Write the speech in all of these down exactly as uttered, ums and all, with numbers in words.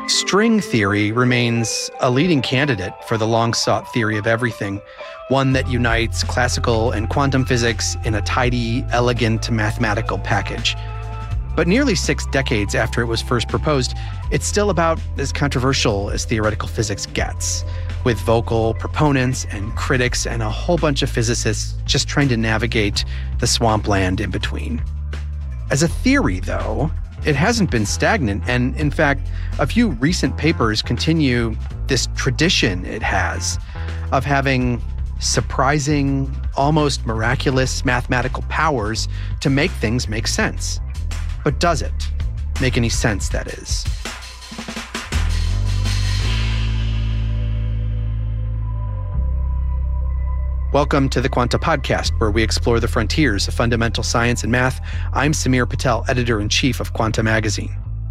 String theory remains a leading candidate for the long-sought theory of everything, one that unites classical and quantum physics in a tidy, elegant mathematical package. But nearly six decades after it was first proposed, it's still about as controversial as theoretical physics gets, with vocal proponents and critics and a whole bunch of physicists just trying to navigate the swampland in between. As a theory, though, it hasn't been stagnant, and in fact, a few recent papers continue this tradition it has of having surprising, almost miraculous mathematical powers to make things make sense. But does it make any sense, that is? Welcome to the Quanta Podcast, where we explore the frontiers of fundamental science and math. I'm Samir Patel, editor-in-chief of Quanta Magazine.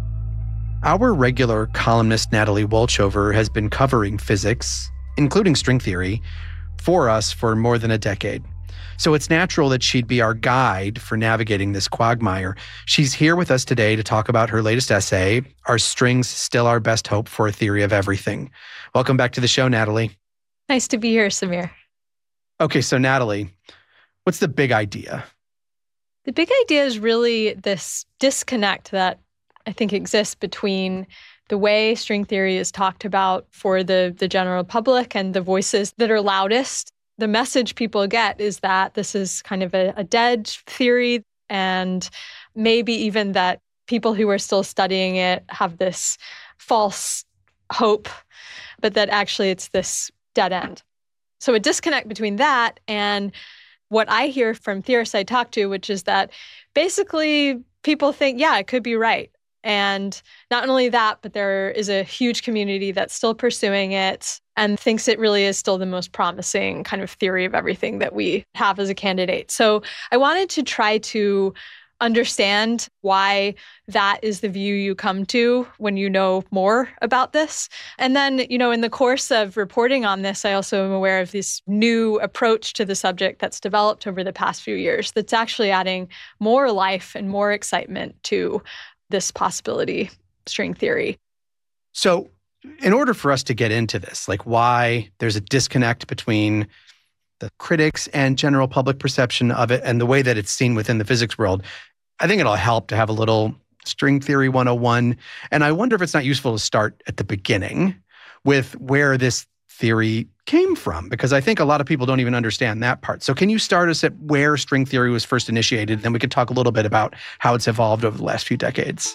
Our regular columnist Natalie Wolchover has been covering physics, including string theory, for us for more than a decade. So it's natural that she'd be our guide for navigating this quagmire. She's here with us today to talk about her latest essay, Are Strings Still Our Best Hope for a Theory of Everything? Welcome back to the show, Natalie. Nice to be here, Samir. Okay, so Natalie, what's the big idea? The big idea is really this disconnect that I think exists between the way string theory is talked about for the, the general public and the voices that are loudest. The message people get is that this is kind of a, a dead theory, and maybe even that people who are still studying it have this false hope, but that actually it's this dead end. So a disconnect between that and what I hear from theorists I talk to, which is that basically people think, yeah, it could be right. And not only that, but there is a huge community that's still pursuing it and thinks it really is still the most promising kind of theory of everything that we have as a candidate. So I wanted to try to understand why that is the view you come to when you know more about this. And then, you know, in the course of reporting on this, I also am aware of this new approach to the subject that's developed over the past few years that's actually adding more life and more excitement to this possibility, string theory. So in order for us to get into this, like why there's a disconnect between the critics and general public perception of it and the way that it's seen within the physics world, I think it'll help to have a little string theory one oh one. And I wonder if it's not useful to start at the beginning with where this theory came from, because I think a lot of people don't even understand that part. So can you start us at where string theory was first initiated? Then we can talk a little bit about how it's evolved over the last few decades.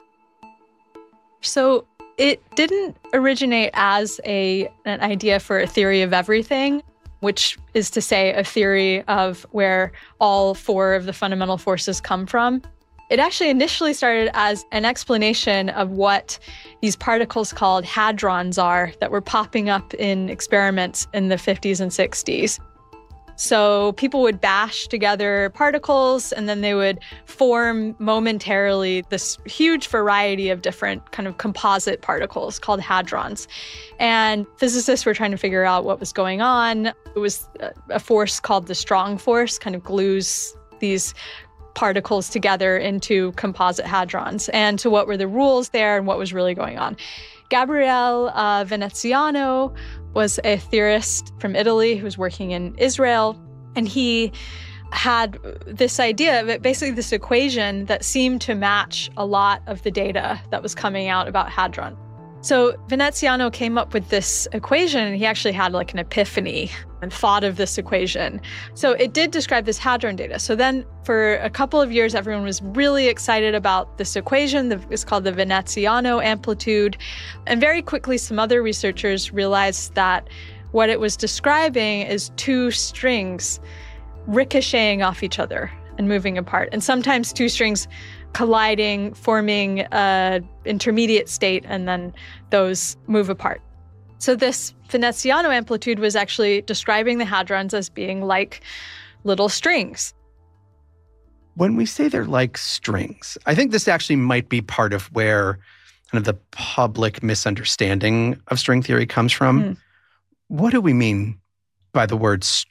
So it didn't originate as a an idea for a theory of everything, which is to say a theory of where all four of the fundamental forces come from. It actually initially started as an explanation of what these particles called hadrons are that were popping up in experiments in the fifties and sixties. So people would bash together particles and then they would form momentarily this huge variety of different kind of composite particles called hadrons. And physicists were trying to figure out what was going on. It was a force called the strong force, kind of glues these particles together into composite hadrons, and to what were the rules there and what was really going on. Gabriele uh, Veneziano was a theorist from Italy who was working in Israel, and he had this idea of it, basically this equation that seemed to match a lot of the data that was coming out about hadron. So Veneziano came up with this equation, and he actually had like an epiphany and thought of this equation. So it did describe this hadron data. So then for a couple of years, everyone was really excited about this equation. It's called the Veneziano amplitude. And very quickly, some other researchers realized that what it was describing is two strings ricocheting off each other and moving apart. And sometimes two strings colliding, forming an intermediate state, and then those move apart. So this Veneziano amplitude was actually describing the hadrons as being like little strings. When we say they're like strings, I think this actually might be part of where kind of the public misunderstanding of string theory comes from. Mm. What do we mean by the word